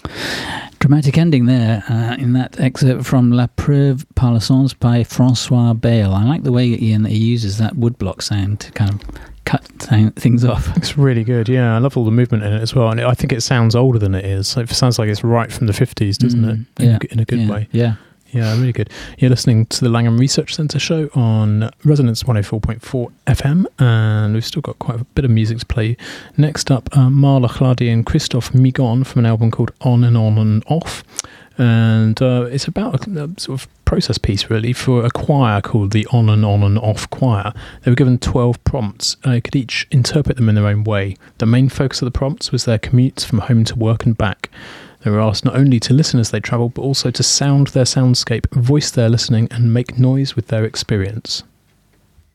Dramatic ending there in that excerpt from La Preuve par le Sens by Francois Bale. I like the way, Ian, that he uses that woodblock sound to kind of cut things off. It's really good, yeah. I love all the movement in it as well. And I think it sounds older than it is. It sounds like it's right from the 50s, doesn't it? In a good way. Yeah. Yeah, really good. You're listening to the Langham Research Centre show on Resonance 104.4 FM, and we've still got quite a bit of music to play. Next up, Marla Chlady and Christophe Migon from an album called On and On and Off. And it's about a sort of process piece, really, for a choir called the On and On and Off Choir. They were given 12 prompts. They could each interpret them in their own way. The main focus of the prompts was their commutes from home to work and back. They were asked not only to listen as they travelled, but also to sound their soundscape, voice their listening, and make noise with their experience.